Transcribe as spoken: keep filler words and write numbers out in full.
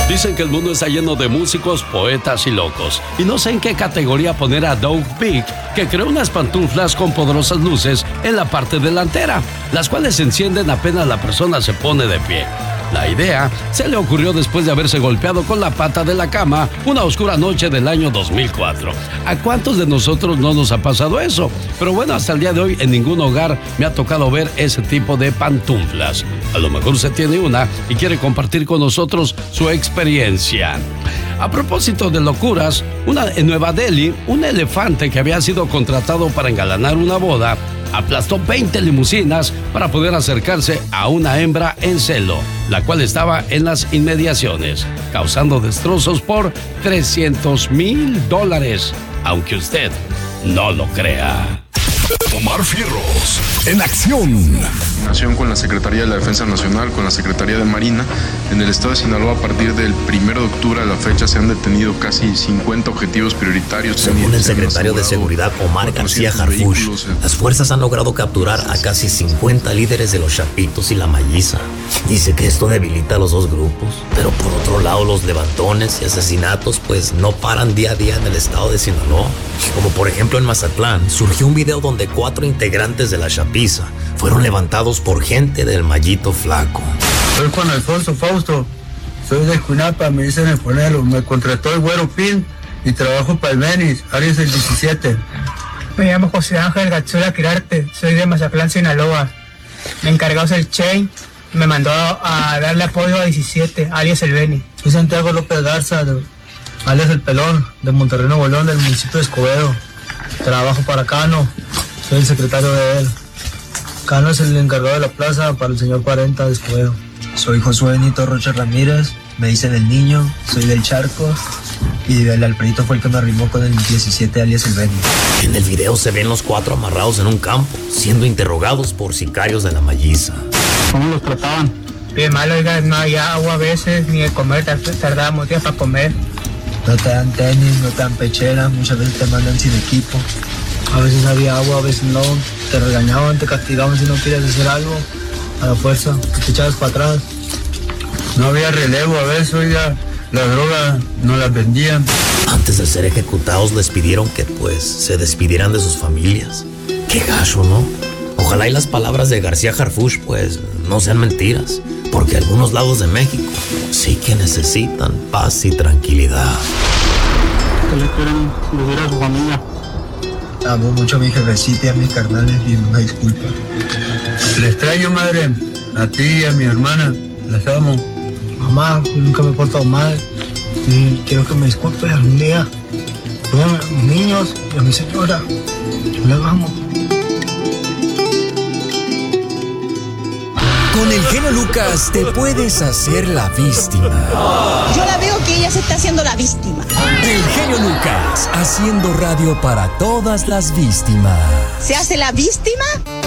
Dicen que el mundo está lleno de músicos, poetas y locos. Y no sé en qué categoría poner a Doug Big, que creó unas pantuflas con poderosas luces en la parte delantera, las cuales se encienden apenas la persona se pone de pie. La idea se le ocurrió después de haberse golpeado con la pata de la cama una oscura noche del año dos mil cuatro. ¿A cuántos de nosotros no nos ha pasado eso? Pero bueno, hasta el día de hoy en ningún hogar me ha tocado ver ese tipo de pantuflas. A lo mejor usted tiene una y quiere compartir con nosotros su experiencia. A propósito de locuras, una, en Nueva Delhi, un elefante que había sido contratado para engalanar una boda aplastó veinte limusinas para poder acercarse a una hembra en celo, la cual estaba en las inmediaciones, causando destrozos por trescientos mil dólares, aunque usted no lo crea. Omar Fierros, en acción. Nación con la Secretaría de la Defensa Nacional, con la Secretaría de Marina. En el estado de Sinaloa, a partir del primero de octubre a la fecha, se han detenido casi cincuenta objetivos prioritarios. Según el secretario de Seguridad, Omar García Harfuch, las fuerzas han logrado capturar a casi cincuenta líderes de los Chapitos y la Malliza. Dice que esto debilita a los dos grupos, pero por otro lado, los levantones y asesinatos pues no paran día a día en el estado de Sinaloa. Como por ejemplo en Mazatlán, surgió un video donde cuatro integrantes de la Chapiza fueron levantados por gente del Mallito Flaco. Soy Juan Alfonso Fausto, soy de Escuinapa, me dicen el Ponelo, me contrató el Güero Pin y trabajo para el Menis, Aries el diecisiete. Me llamo José Ángel Gatzula Quirarte, soy de Mazatlán, Sinaloa. Me encargamos el Chain y me mandó a, a darle apoyo a diecisiete, alias el Beni. Soy Santiago López Garza, de, alias el Pelón, de Monterrey, Nuevo León, del municipio de Escobedo. Trabajo para Cano, soy el secretario de él. Cano es el encargado de la plaza para el señor cuarenta de Escobedo. Soy Josué Benito Rocha Ramírez, me dicen el Niño, soy del Charco y el Alfredito fue el que me arrimó con el diecisiete alias el Benny. En el video se ven los cuatro amarrados en un campo, siendo interrogados por sicarios de la Malliza. ¿Cómo los trataban? Bien mal, oiga, no había agua a veces, ni de comer, tardábamos días para comer. No te dan tenis, no te dan pechera, muchas veces te mandan sin equipo. A veces había agua, a veces no, te regañaban, te castigaban si no querías hacer algo, a la fuerza, te echabas para atrás. No había relevo, a veces, oiga, la droga no las vendían. Antes de ser ejecutados les pidieron que pues se despidieran de sus familias. Qué gacho, ¿no? Ojalá y las palabras de García Harfuch pues no sean mentiras, porque algunos lados de México sí que necesitan paz y tranquilidad. ¿Qué le quieren decir a su familia? Amo mucho a mi jefecita y a mis carnales y una disculpa. Les extraño, madre, a ti y a mi hermana, las amo. Mamá, nunca me he portado mal y quiero que me disculpes algún día. Cuídame a mis niños y a mi señora. Yo las amo. Con el genio Lucas te puedes hacer la víctima. Yo la veo que ella se está haciendo la víctima. El genio Lucas, haciendo radio para todas las víctimas. ¿Se hace la víctima?